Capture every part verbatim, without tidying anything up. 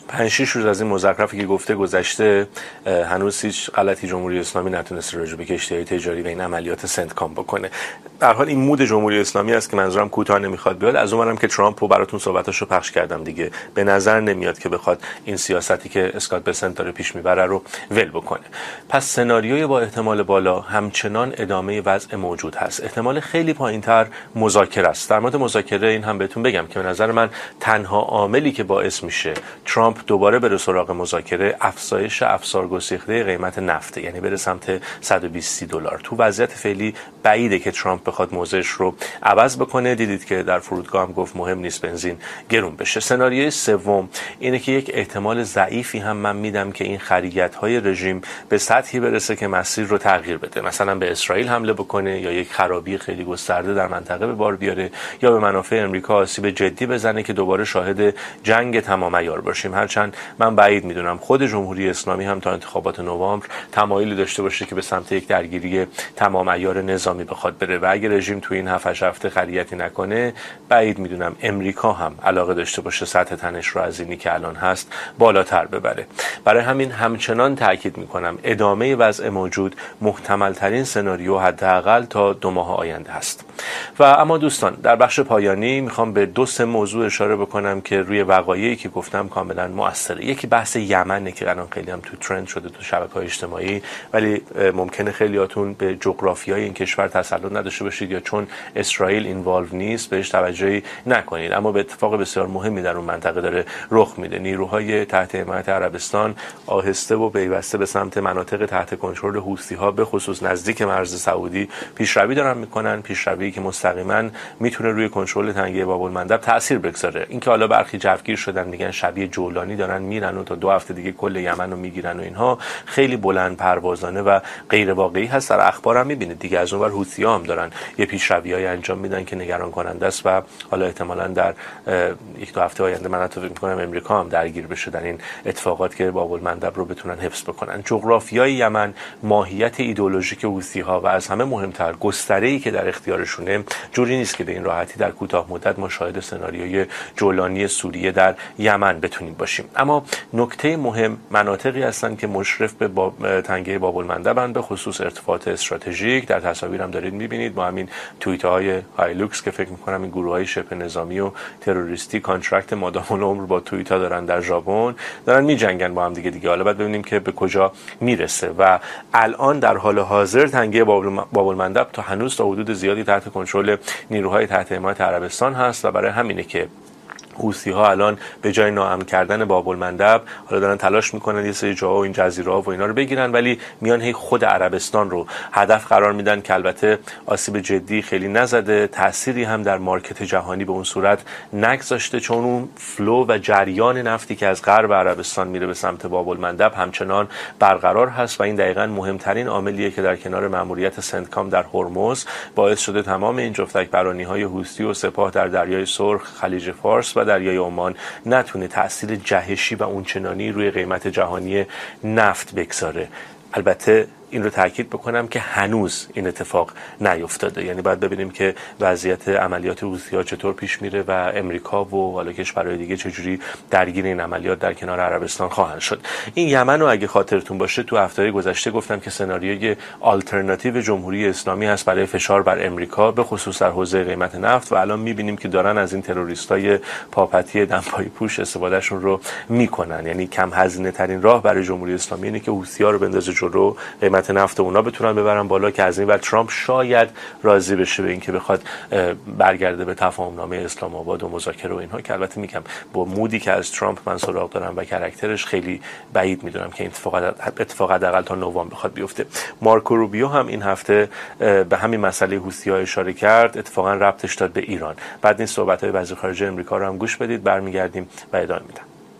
پنج شش روز از این مزخرفی که گفته گذشته، هنوز هیچ غلطی جمهوری اسلامی نتونسته راجع به کشتی‌های تجاری و این عملیات سنتکام بکنه. در حال این مود جمهوری اسلامی است که منظورم کوتاه نمیخواد بیاد. از اونورم که ترامپ رو براتون صحبتاشو پخش کردم دیگه، به نظر نمیاد که بخواد این سیاستی که اسکات بسنت داره پیش میبره رو ول بکنه. پس سناریوی با احتمال بالا همچنان ادامه وضع موجود هست. احتمال خیلی پایین‌تر مذاکره است. در مورد مذاکره این هم بهتون بگم که به نظر من تنها عاملی که باعث میشه ترامپ دوباره بره سراغ مذاکره افزایش افسار گسیخته قیمت نفت، یعنی بره سمت صد و بیست دلار. تو وضعیت فعلی بعیده که ترامپ بخواد موضعش رو عوض بکنه. دیدید که در فرودگاه هم گفت مهم نیست بنزین گرون بشه. سناریوی سوم اینه که یک احتمال ضعیفی هم من میدم که این خریت‌های رژیم به سطحی برسه که مسیر رو تغییر بده، مثلا به اسرائیل حمله بکنه یا یک خرابی خیلی گسترده در منطقه به بار بیاره یا به منافع امریکا آسیب جدی بزنه که دوباره شاهد جنگ تمام عیار باشیم. هرچند من بعید میدونم خود جمهوری اسلامی هم تا انتخابات نوامبر تمایلی داشته باشه که به سمت یک درگیری تمام عیار نظامی بخواد بره و اگه رژیم تو این هفت هفته خریتی نکنه بعید میدونم امریکا هم علاقه داشته باشه سطح تنش رو از اینی که الان هست بالاتر ببره. برای همین همچنان تاکید میکنم ادامه وضع موجود محتمل ترین سناریو حداقل تا دو ماه آینده هست. و اما دوستان در بخش پایانی میخوام به دو سه موضوع اشاره بکنم که روی وقایعی که گفتم کاملا مؤثره. یکی بحث یمنه که الان خیلی هم تو ترند شده تو شبکه‌های اجتماعی، ولی ممکنه خیلیاتون به جغرافیای این کشور تسلط نداشته باشید یا چون اسرائیل اینوالو نیست بهش توجهی نکنید، اما به اتفاق بسیار مهمی در اون منطقه داره رخ میده. نیروهای تحت حمایت عربستان آهسته و پیوسته به سمت مناطق تحت کنترل حوثی‌ها به خصوص نزدیک مرز سعودی پیشروی دارن میکنن، پیشروی که مستقیما میتونه روی کنترل تنگه باب‌المندب تاثیر بگذاره. اینکه حالا برخی جوگیر شدن میگن شبیه جولانی دارن میرن و تا دو هفته دیگه کل یمن رو میگیرن و اینها خیلی بلند پروازانه و غیر واقعی هست. در اخبار هم میبینید دیگه از اونور حوثی‌ها هم دارن یه پیشروی‌های انجام میدن که نگران کننده است و حالا احتمالاً در یک دو هفته آینده من حتی فکر می‌کنم امریکا هم درگیر بشه در این اتفاقات که باب‌المندب رو بتونن حفظ بکنن. جغرافیای یمن، ماهیت ایدئولوژیک حوثی‌ها و از همه مهمتر گستره‌ای که در اختیارشونه جوری نیست که به این راحتی در کوتاه مدت ما شاهد سناریوی جولانی سوریه در یمن بتونیم باشیم. اما نکته مهم مناطقی هستن که مشرف به باب... تنگه باب‌المندبن، به خصوص ارتفاعات استراتژیک. در تصاویر هم دارید می‌بینید با همین توییت‌های هایلوکس که فکر می‌کنم این گروه‌های شبه نظامی و تروریستی کانترکت مادام العمر با توییتا دارن در ژاپن، دارن می‌جنگن با هم دیگه دیگه. حالا بعد ببینیم که به کجا میرسه. و الان در حال حاضر تنگه باب‌المندب تا هنوز تا حدود زیادی تحت کنترل نیروهای تحت حمایت عربستان هست و برای همینه که حوثی‌ها الان به جای ناامن کردن باب‌المندب حالا دارن تلاش میکنن یه سری جاها و این جزیره‌ها و اینا رو بگیرن، ولی میان هی خود عربستان رو هدف قرار میدن که البته آسیب جدی خیلی نزده، تأثیری هم در مارکت جهانی به اون صورت نگذاشته، چون اون فلو و جریان نفتی که از غرب عربستان میره به سمت باب‌المندب همچنان برقرار هست و این دقیقاً مهمترین عاملیه که در کنار مأموریت سنتکام در هرمز باعث شده تمام این جفتک برانی‌های حوثی و سپاه در دریای سرخ، خلیج فارس و دریای عمان نتونه تأثیر جهشی و اونچنانی روی قیمت جهانی نفت بگذاره. البته این رو تاکید بکنم که هنوز این اتفاق نیفتاده، یعنی باید ببینیم که وضعیت عملیات حوثی‌ها چطور پیش میره و امریکا و حالا کشورهای دیگه چجوری درگیر این عملیات در کنار عربستان خواهند شد. این یمن رو اگه خاطرتون باشه تو هفته‌های گذشته گفتم که سناریوی آلترناتیو جمهوری اسلامی هست برای فشار بر امریکا به خصوص در حوزه قیمت نفت و الان می‌بینیم که دارن از این تروریستای پاپتی دمپایی پوش استفادهشون رو میکنن. یعنی کم هزینه ترین راه برای جمهوری اسلامی اینه که حوثی‌ها رو بندازه جلو، قیمت نفت اونا بتونن ببرن بالا که از این بعد ترامپ شاید راضی بشه به اینکه بخواد برگرده به تفاهمنامه اسلام آباد و مذاکره و اینها، که البته میگم با مودی که از ترامپ من سراغ دارم و کاراکترش خیلی بعید میدونم که این اتفاق اتفاق حداقل تا نوامبر بخواد بیفته. مارکو روبیو هم این هفته به همین مسئله حوثی‌ها اشاره کرد، اتفاقا ربطش داد به ایران. بعد این صحبت‌های وزیر خارجه آمریکا رو هم گوش بدید، برمیگردیم و ادامه میدم.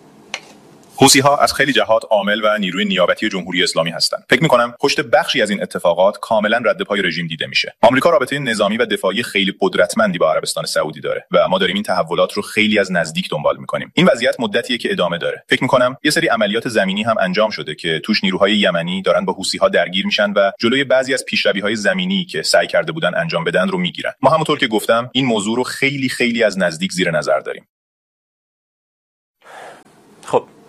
حوثی‌ها از خیلی جهات عامل و نیروی نیابتی جمهوری اسلامی هستند. فکر می‌کنم پشت بخشی از این اتفاقات کاملا رد پای رژیم دیده میشه. آمریکا رابطه نظامی و دفاعی خیلی قدرتمندی با عربستان سعودی داره و ما داریم این تحولات رو خیلی از نزدیک دنبال می‌کنیم. این وضعیت مدتیه که ادامه داره. فکر می‌کنم یه سری عملیات زمینی هم انجام شده که توش نیروهای یمنی دارن با حوثی‌ها درگیر میشن و جلوی بعضی از پیشروی‌های زمینی که سعی کرده بودن انجام بدن رو میگیرن. ما همونطور که گفتم این موضوع رو خیلی خیلی از نزدیک زیر نظر داریم. خب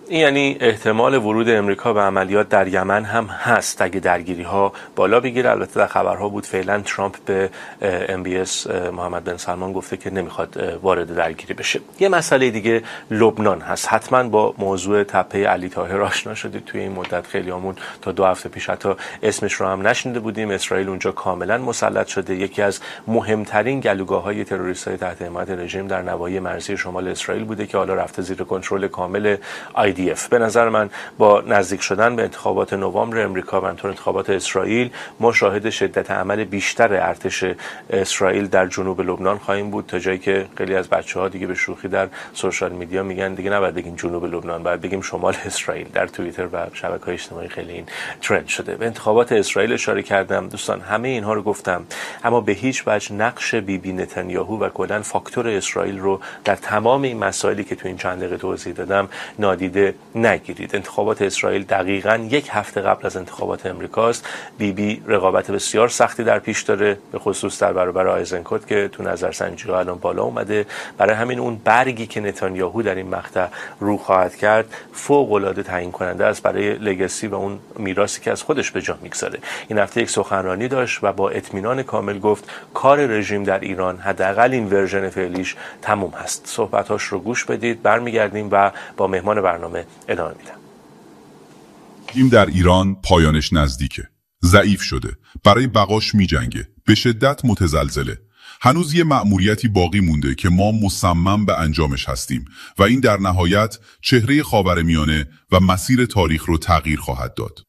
این یعنی احتمال ورود امریکا به عملیات در یمن هم هست اگه درگیری ها بالا بگیره. البته در خبرها بود فعلا ترامپ به ام بی اس محمد بن سلمان گفته که نمیخواد وارد درگیری بشه. یه مسئله دیگه لبنان هست. حتما با موضوع تپه علی طاهر آشنا شدید توی این مدت، خیلیامون تا دو هفته پیش حتی اسمش رو هم نشنیده بودیم. اسرائیل اونجا کاملا مسلط شده، یکی از مهمترین گلوگاه‌های تروریست‌های تحت حمایت رژیم در نواحی مرزی شمال اسرائیل بوده که حالا رفته زیر کنترل کامل آی دی اف. به نظر من با نزدیک شدن به انتخابات نوامبر امریکا و همینطور انتخابات اسرائیل ما شاهد شدت عمل بیشتر ارتش اسرائیل در جنوب لبنان خواهیم بود، تا جایی که خیلی از بچه‌ها دیگه به شوخی در سوشال میدیا میگن دیگه نباید بگیم جنوب لبنان، باید بگیم شمال اسرائیل. در توییتر و شبکه‌های اجتماعی خیلی این ترند شده. به انتخابات اسرائیل اشاره کردم. دوستان همه اینها رو گفتم، اما به هیچ وجه نقش بیبی بی نتانیاهو و کلاً فاکتور اسرائیل رو در تمام این مسائلی که تو این چند دقیقه توضیح دادم نادیده نگیرید. انتخابات اسرائیل دقیقاً یک هفته قبل از انتخابات امریکاست. بیبی رقابت بسیار سختی در پیش داره، به خصوص در برابر آیزنکوت که تو نظرسنجی‌ها الان بالا اومده. برای همین اون برگی که نتانیاهو در این مقطع رو خواهد کرد فوق‌العاده تعیین کننده است برای لگاسی و اون میراثی که از خودش به جا میگذاره. این هفته یک سخنرانی داشت و با اطمینان کامل گفت کار رژیم در ایران حداقل این ورژن فعلیش تموم هست. صحبتاش رو گوش بدید، برمیگردیم و با مهمان برنامه ادامه میدم. رژیم در ایران پایانش نزدیکه. ضعیف شده. برای بقاش میجنگه. به شدت متزلزله. هنوز یه مأموریتی باقی مونده که ما مصمم به انجامش هستیم و این در نهایت چهره خاورمیانه و مسیر تاریخ رو تغییر خواهد داد.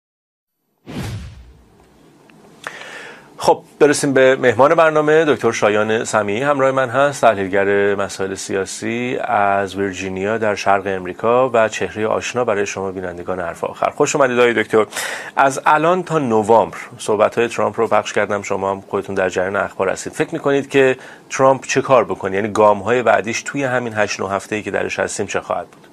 خب برسیم به مهمان برنامه. دکتر شایان سمیعی همراه من هست، تحلیلگر مسائل سیاسی از ویرجینیا در شرق امریکا و چهره آشنا برای شما بینندگان حرف آخر. خوش اومدید آقای دکتر. از الان تا نوامبر صحبت‌های ترامپ رو پخش کردم، شما هم خودتون در جریان اخبار هستید. فکر می‌کنید که ترامپ چه کار بکنه؟ یعنی گام‌های بعدیش توی همین هشت نه هفته‌ای که درش هستیم چه خواهد بود؟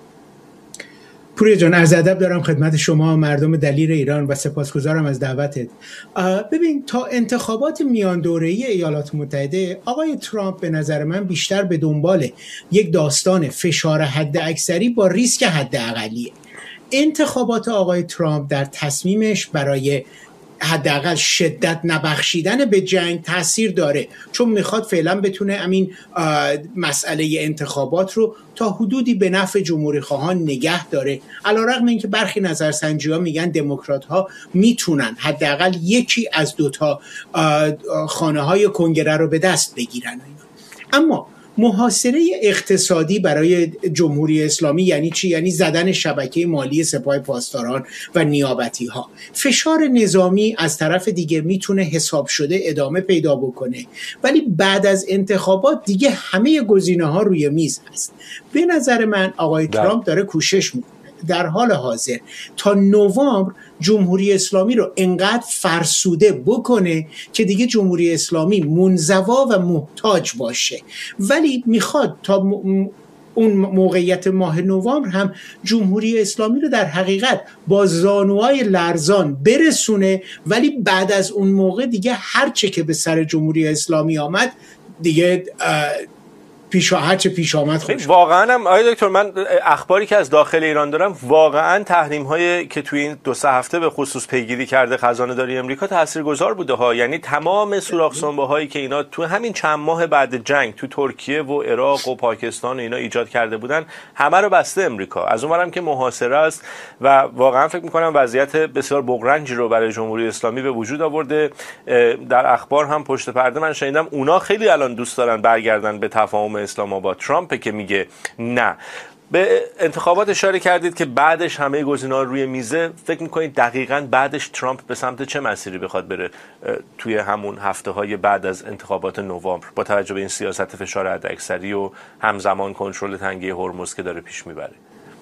پوریا جان، عرض ادب دارم خدمت شما مردم دلیر ایران و سپاسگزارم از دعوتت. ببین، تا انتخابات میان دوره‌ای ایالات متحده آقای ترامپ به نظر من بیشتر به دنبال یک داستان فشار حد اکثری با ریسک حد اقلیه. انتخابات آقای ترامپ در تصمیمش برای حداقل شدت نبخشیدن به جنگ تاثیر داره، چون میخواد فعلا بتونه همین مسئله انتخابات رو تا حدودی به نفع جمهوری خواهان نگه داره، علیرغم اینکه برخی نظرسنجی‌ها میگن دموکرات ها میتونن حداقل یکی از دوتا خانه های کنگره رو به دست بگیرن. اما محاصره اقتصادی برای جمهوری اسلامی یعنی چی؟ یعنی زدن شبکه مالی سپاه پاسداران و نیابتی ها. فشار نظامی از طرف دیگه میتونه حساب شده ادامه پیدا بکنه، ولی بعد از انتخابات دیگه همه گزینه ها روی میز هست. به نظر من آقای ترامپ داره کوشش میکنه در حال حاضر تا نوامبر جمهوری اسلامی رو انقدر فرسوده بکنه که دیگه جمهوری اسلامی منزوا و محتاج باشه، ولی میخواد تا م... اون موقعیت ماه نوامبر هم جمهوری اسلامی رو در حقیقت با زانوهای لرزان برسونه، ولی بعد از اون موقع دیگه هر چه که به سر جمهوری اسلامی آمد دیگه پیش هرچه پیش آمد خوش. واقعا هم آقای دکتر، من اخباری که از داخل ایران دارم واقعا تحریم هایی که توی این دو سه هفته به خصوص پیگیری کرده خزانه داری امریکا تاثیرگذار بوده ها. یعنی تمام سوراخ سنبه هایی که اینا تو همین چند ماه بعد جنگ تو ترکیه و عراق و پاکستان و اینا ایجاد کرده بودن همه رو بسته امریکا. از اونورم که محاصره است و واقعا فکر می‌کنم وضعیت بسیار بغرنجی رو برای جمهوری اسلامی به وجود آورده. در اخبار هم پشت پرده من شنیدم اونا خیلی الان دوست دارن برگردن به تفاهم اسلام آباد. ترامپ که میگه نه. به انتخابات اشاره کردید که بعدش همه گزینه‌ها روی میزه. فکر میکنید دقیقاً بعدش ترامپ به سمت چه مسیری بخواد بره توی همون هفته‌های بعد از انتخابات نوامبر با توجه به این سیاست فشار حداکثری و همزمان کنترل تنگه هرمز که داره پیش میبره؟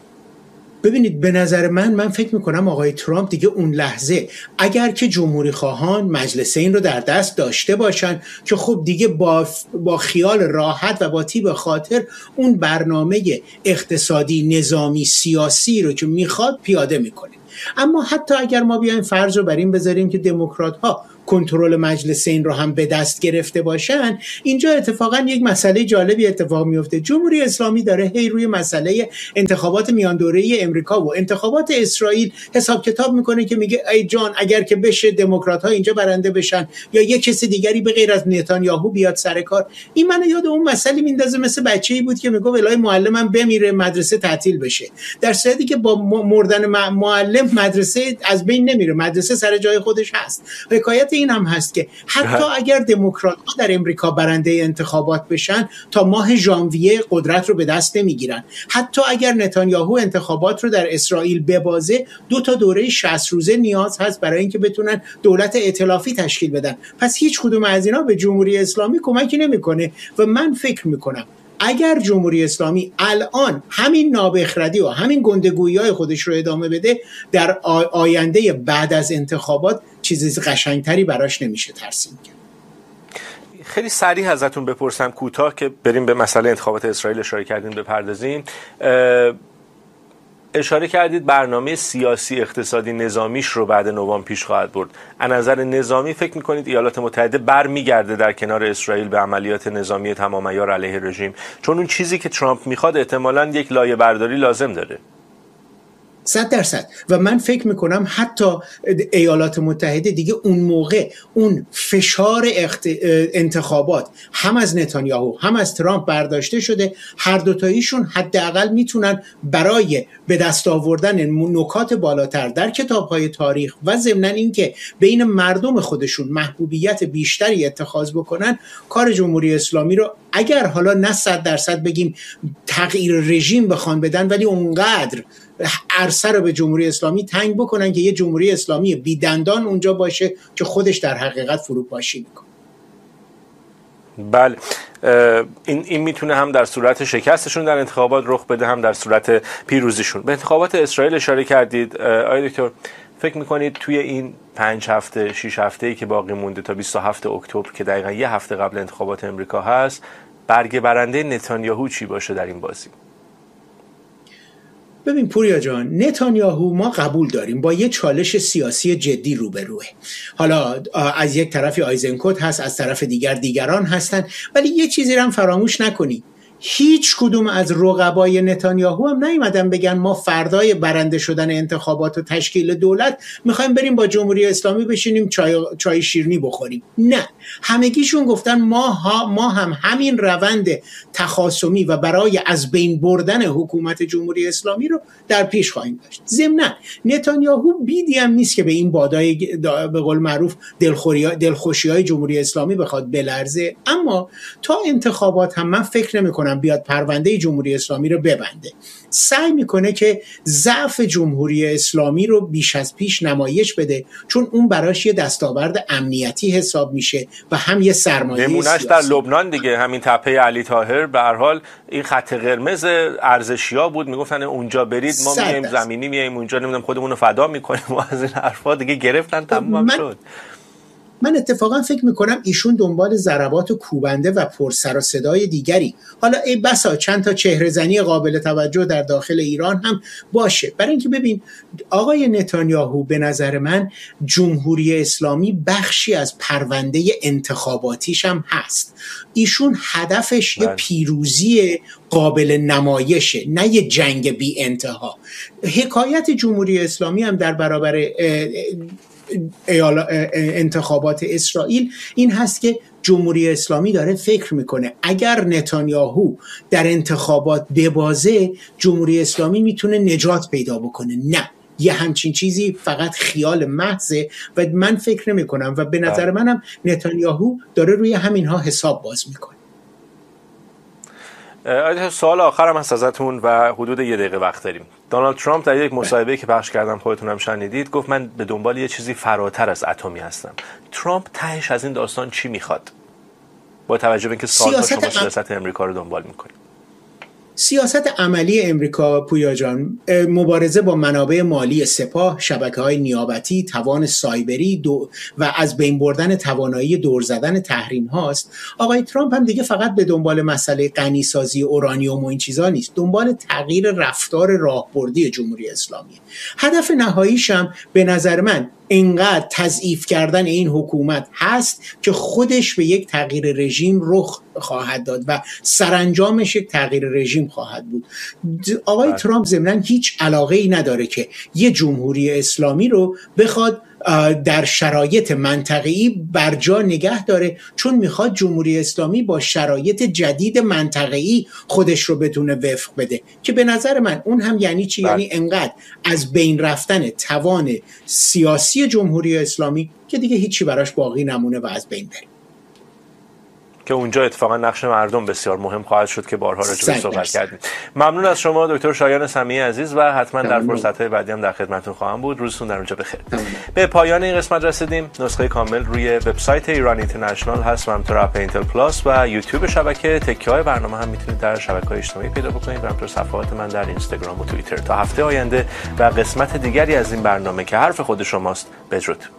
ببینید، به نظر من من فکر میکنم آقای ترامپ دیگه اون لحظه اگر که جمهوری خواهان مجلسین رو در دست داشته باشن که خب دیگه با, با خیال راحت و با طیب خاطر اون برنامه اقتصادی نظامی سیاسی رو که میخواد پیاده میکنه. اما حتی اگر ما بیایم فرض رو بر این بذاریم که دموکرات ها کنترل مجلسین رو هم به دست گرفته باشن، اینجا اتفاقا یک مسئله جالبی اتفاق میفته. جمهوری اسلامی داره هی روی مسئله انتخابات میان دوره‌ای امریکا و انتخابات اسرائیل حساب کتاب میکنه که میگه ای جان اگر که بشه دموکرات ها اینجا برنده بشن یا یک کسی دیگری به غیر از نتانیاهو بیاد سر کار. این منو یاد اون مسئله میندازه مثل بچه‌ای بود که میگه الهی معلمم بمیره مدرسه تعطیل بشه، در صورتی که با مردن معلم مدرسه از بین نمیره، مدرسه سر جای خودش هست. حکایت این هم هست که حتی اگر دموکرات‌ها در امریکا برنده انتخابات بشن تا ماه ژانویه قدرت رو به دست نمیگیرن. حتی اگر نتانیاهو انتخابات رو در اسرائیل ببازه دو تا دوره شصت روزه نیاز هست برای اینکه بتونن دولت ائتلافی تشکیل بدن. پس هیچ کدوم از اینا به جمهوری اسلامی کمکی نمیکنه و من فکر میکنم اگر جمهوری اسلامی الان همین نابخردی و همین گندگویی‌های خودش رو ادامه بده، در آینده بعد از انتخابات چیزی قشنگتری براش نمیشه ترسیم کرد. خیلی سریع ازتون بپرسم کوتاه که بریم به مسئله انتخابات اسرائیل اشاره کردین بپردازیم. اشاره کردید برنامه سیاسی اقتصادی نظامیش رو بعد نوامبر پیش خواهد برد. از نظر نظامی فکر می‌کنید ایالات متحده برمیگرده در کنار اسرائیل به عملیات نظامی تمام عیار علیه رژیم؟ چون اون چیزی که ترامپ میخواد احتمالاً یک لایه برداری لازم داره. صد درصد. و من فکر میکنم حتی ایالات متحده دیگه اون موقع اون فشار اخت... انتخابات هم از نتانیاهو هم از ترامپ برداشته شده، هر دوتاییشون حداقل میتونن برای به دست آوردن نکات بالاتر در کتاب‌های تاریخ و ضمن اینکه بین مردم خودشون محبوبیت بیشتری اتخاذ بکنن، کار جمهوری اسلامی رو اگر حالا نه صد درصد بگیم تغییر رژیم بخوان بدن، ولی اونقدر عرصه رو به جمهوری اسلامی تنگ بکنن که یه جمهوری اسلامی بیدندان اونجا باشه که خودش در حقیقت فروپاشی میکنه. بله، این این میتونه هم در صورت شکستشون در انتخابات رخ بده، هم در صورت پیروزیشون. به انتخابات اسرائیل اشاره کردید آقای دکتر. فکر میکنید توی این پنج هفته شش هفته‌ای که باقی مونده تا بیست و هفتم اکتبر که دقیقاً یه هفته قبل انتخابات امریکا هست، برگ برنده نتانیاهو چی باشه در این بازی؟ ببین پوریا جان، نتانیاهو ما قبول داریم با یه چالش سیاسی جدی روبروه. حالا از یک طرفی آیزنکوت هست، از طرف دیگر دیگران هستن، ولی یه چیزی رو هم فراموش نکنی، هیچ کدوم از رقبای نتانیاهو هم نیومدن بگن ما فردای برنده شدن انتخابات و تشکیل دولت میخوایم بریم با جمهوری اسلامی بشینیم چای, چای شیرینی بخوریم. نه، همگیشون گفتن ما, ها ما هم همین روند تخاصمی و برای از بین بردن حکومت جمهوری اسلامی رو در پیش خواهیم داشت. ضمن نتانیاهو بیدی هم نیست که به این بادای به قول معروف دلخوشی های جمهوری اسلامی بخواد بلرزه، اما تا انتخابات هم من فکر نمی‌کنم بیاد پرونده جمهوری اسلامی رو ببنده. سعی میکنه که ضعف جمهوری اسلامی رو بیش از پیش نمایش بده، چون اون براش یه دستاورد امنیتی حساب میشه و هم یه سرمایه سیاسی. نمونهش در لبنان دیگه، همین تپه علی طاهر به هر حال این خط قرمز ارزشیا بود، میگفتن اونجا برید ما میایم زمینی میایم اونجا نمیدونم خودمون رو فدا میکنیم و از این حرفا دیگه گرفتن تموم من... شد. من اتفاقا فکر میکنم ایشون دنبال ضربات کوبنده و پر سر و صدای دیگری، حالا ای بسا چند تا چهره زنی قابل توجه در داخل ایران هم باشه، برای اینکه ببین آقای نتانیاهو به نظر من جمهوری اسلامی بخشی از پرونده انتخاباتیش هم هست. ایشون هدفش یه پیروزی قابل نمایشه، نه یه جنگ بی انتها. حکایت جمهوری اسلامی هم در برابر انتخابات اسرائیل این هست که جمهوری اسلامی داره فکر میکنه اگر نتانیاهو در انتخابات ببازه جمهوری اسلامی میتونه نجات پیدا بکنه. نه، یه همچین چیزی فقط خیال محضه و من فکر نمی کنم و به نظر منم نتانیاهو داره روی همین ها حساب باز میکنه. سوال آخرم هست ازتون و حدود یه دقیقه وقت داریم. دونالد ترامپ در یک مصاحبه که پخش کردم خودتون هم شنیدید گفت من به دنبال یه چیزی فراتر از اتمی هستم. ترامپ تهش از این داستان چی میخواد؟ با توجه به اینکه سالها شما سیاست امریکا رو دنبال میکنید. سیاست عملی امریکا پویا جان مبارزه با منابع مالی سپاه، شبکه‌های نیابتی، توان سایبری دو و از بین بردن توانایی دور زدن تحریم هاست. آقای ترامپ هم دیگه فقط به دنبال مسئله غنیسازی اورانیوم و این چیزا نیست، دنبال تغییر رفتار راهبردی جمهوری اسلامی. هدف نهاییش هم به نظر من اینقدر تضعیف کردن این حکومت هست که خودش به یک تغییر رژیم رخ خواهد داد و سرانجامش یک تغییر رژیم خواهد بود. آقای ترامپ ضمناً هیچ علاقه ای نداره که یه جمهوری اسلامی رو بخواد در شرایط منطقه‌ای برجا نگه داره، چون میخواد جمهوری اسلامی با شرایط جدید منطقه‌ای خودش رو بتونه وفق بده، که به نظر من اون هم یعنی چی؟ بله. یعنی انقدر از بین رفتن توان سیاسی جمهوری اسلامی که دیگه هیچی براش باقی نمونه و از بین بره، که اونجا اتفاقا نقش مردم بسیار مهم خواهد شد که بارها راجع بهش صحبت کردیم. ممنون از شما دکتر شایان سمیعی عزیز و حتما در فرصت‌های بعدی هم در خدمتتون خواهم بود. روزتون در اونجا بخیر. به پایان این قسمت رسیدیم. نسخه کامل روی وبسایت ایران اینترنشنال هست و همینطور اپ اینتل پلاس و یوتیوب شبکه. تکیه‌های برنامه هم میتونید در شبکه‌های اجتماعی پیدا بکنید و همینطور صفحات من در اینستاگرام و توییتر. تا هفته آینده و قسمت دیگری از این برنامه که حرف خود شماست، بدرود.